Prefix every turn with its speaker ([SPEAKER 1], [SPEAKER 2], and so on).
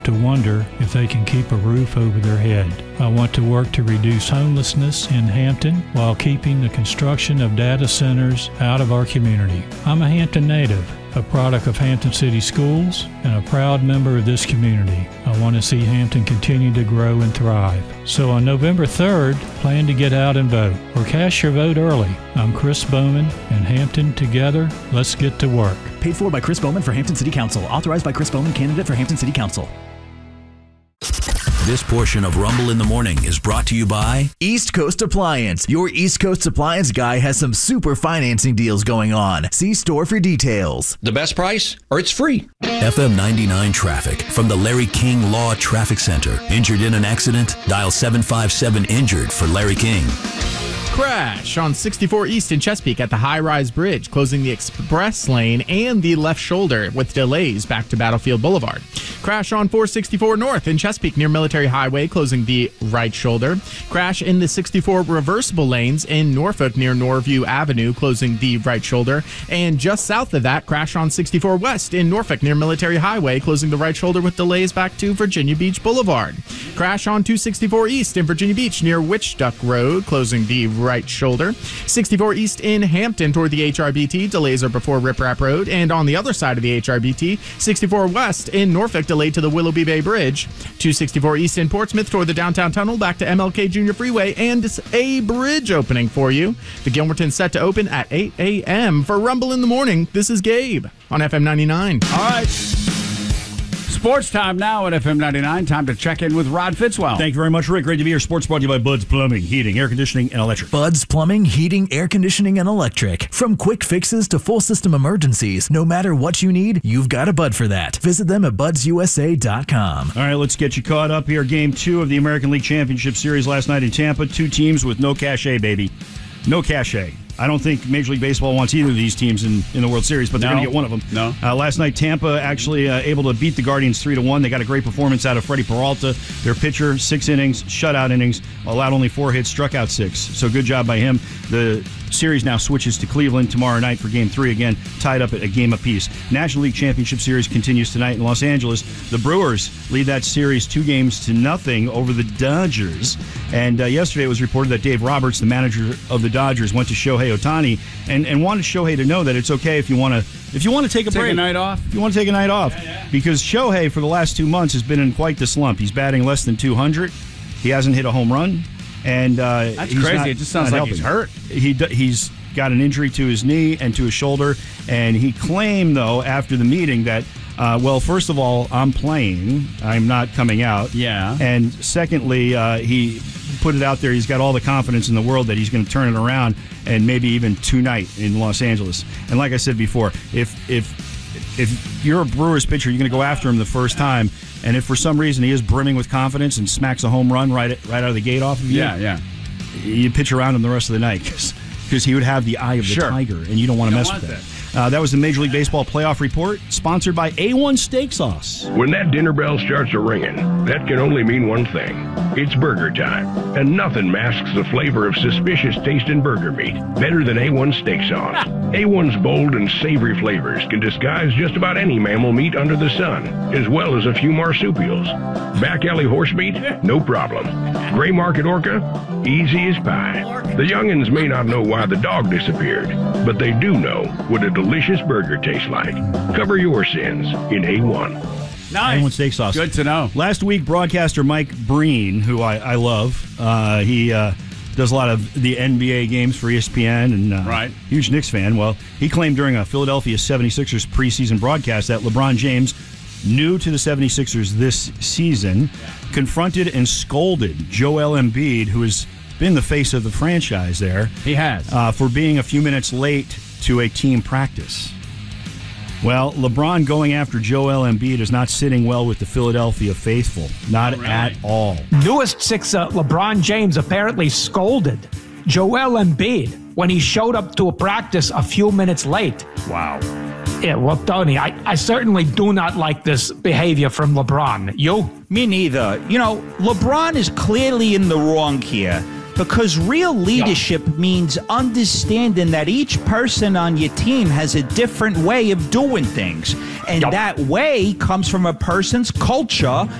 [SPEAKER 1] to wonder if they can keep a roof over their head. I want to work to reduce homelessness in Hampton while keeping the construction of data centers out of our community. I'm a Hampton native, a product of Hampton City Schools, and a proud member of this community. I want to see Hampton continue to grow and thrive. So on November 3rd, plan to get out and vote, or cast your vote early. I'm Chris Bowman, and Hampton together, let's get to work.
[SPEAKER 2] Paid for by Chris Bowman for Hampton City Council. Authorized by Chris Bowman, candidate for Hampton City Council.
[SPEAKER 3] This portion of Rumble in the Morning is brought to you by
[SPEAKER 4] East Coast Appliance. Your East Coast Appliance guy has some super financing deals going on. See store for details.
[SPEAKER 5] The best price, or it's free.
[SPEAKER 3] FM 99 traffic from the Larry King Law Traffic Center. Injured in an accident? Dial 757-INJURED for Larry King.
[SPEAKER 6] Crash on 64 East in Chesapeake at the high-rise bridge, closing the express lane and the left shoulder with delays back to Battlefield Boulevard. Crash on 464 North in Chesapeake near Military Highway, closing the right shoulder. Crash in the 64 reversible lanes in Norfolk near Norview Avenue, closing the right shoulder. And just south of that, crash on 64 West in Norfolk near Military Highway, closing the right shoulder with delays back to Virginia Beach Boulevard. Crash on 264 East in Virginia Beach near Witch Duck Road, closing the right shoulder. 64 East in Hampton toward the HRBT, delays are before Rip Rap Road. And on the other side of the HRBT, 64 West in Norfolk, delayed to the Willoughby Bay Bridge. 264 East in Portsmouth toward the downtown tunnel, back to MLK Junior Freeway, and a bridge opening for you. The Gilmerton's set to open at 8 a.m. For Rumble in the Morning, this is Gabe on FM 99.
[SPEAKER 7] All right. Sports time now at FM 99. Time to check in with Rod Fitzwell.
[SPEAKER 8] Thank you very much, Rick. Great to be here. Sports brought to you by Bud's Plumbing, Heating, Air Conditioning, and Electric.
[SPEAKER 4] Bud's Plumbing, Heating, Air Conditioning, and Electric. From quick fixes to full system emergencies, no matter what you need, you've got a Bud for that. Visit them at budsusa.com.
[SPEAKER 8] All right, let's get you caught up here. Game 2 of the American League Championship Series last night in Tampa. Two teams with no cachet, baby. No cachet. I don't think Major League Baseball wants either of these teams in the World Series, but they're going to get one of them.
[SPEAKER 7] No.
[SPEAKER 8] Last night, Tampa actually able to beat the Guardians 3-1. They got a great performance out of Freddie Peralta. Their pitcher, 6 innings, shutout innings, allowed only 4 hits, struck out 6. So good job by him. The series now switches to Cleveland tomorrow night for Game 3, again, tied up at a game apiece. National League Championship Series continues tonight in Los Angeles. The Brewers lead that series 2-0 over the Dodgers. And yesterday it was reported that Dave Roberts, the manager of the Dodgers, went to Shohei Ohtani and wanted Shohei to know that it's okay if you want to take a break.
[SPEAKER 7] Take a night off?
[SPEAKER 8] If you want to take a night off.
[SPEAKER 7] Yeah.
[SPEAKER 8] Because Shohei, for the last 2 months, has been in quite the slump. He's batting less than 200. He hasn't hit a home run. And
[SPEAKER 7] that's crazy. It just sounds like he's hurt.
[SPEAKER 8] He's got an injury to his knee and to his shoulder. And he claimed, though, after the meeting that, first of all, I'm playing. I'm not coming out.
[SPEAKER 7] Yeah.
[SPEAKER 8] And secondly, he put it out there. He's got all the confidence in the world that he's going to turn it around, and maybe even tonight in Los Angeles. And like I said before, if you're a Brewers pitcher, you're going to go after him the first time. And if for some reason he is brimming with confidence and smacks a home run right out of the gate off of you, you pitch around him the rest of the night because he would have the eye of the tiger, and you don't want to mess with that. That was the Major League Baseball Playoff Report, sponsored by A1 Steak Sauce.
[SPEAKER 9] When that dinner bell starts a-ringing, that can only mean one thing. It's burger time, and nothing masks the flavor of suspicious tasting burger meat better than A1 Steak Sauce. A1's bold and savory flavors can disguise just about any mammal meat under the sun, as well as a few marsupials. Back alley horse meat? No problem. Gray market orca? Easy as pie. The youngins may not know why the dog disappeared, but they do know what a delicious burger tastes like. Cover your sins in A1.
[SPEAKER 7] Nice.
[SPEAKER 8] A1 Steak Sauce.
[SPEAKER 7] Good to know.
[SPEAKER 8] Last week, broadcaster Mike Breen, who I love, he does a lot of the NBA games for ESPN and huge Knicks fan. Well, he claimed during a Philadelphia 76ers preseason broadcast that LeBron James, new to the 76ers this season, confronted and scolded Joel Embiid, who has been the face of the franchise there.
[SPEAKER 7] He has.
[SPEAKER 8] For being a few minutes late to a team practice. Well, LeBron going after Joel Embiid is not sitting well with the Philadelphia faithful. Not at all.
[SPEAKER 10] Newest Sixer LeBron James apparently scolded Joel Embiid when he showed up to a practice a few minutes late.
[SPEAKER 7] Wow.
[SPEAKER 10] Yeah, well, Tony, I certainly do not like this behavior from LeBron. You?
[SPEAKER 11] Me neither. You know, LeBron is clearly in the wrong here. Because real leadership means understanding that each person on your team has a different way of doing things. And that way comes from a person's culture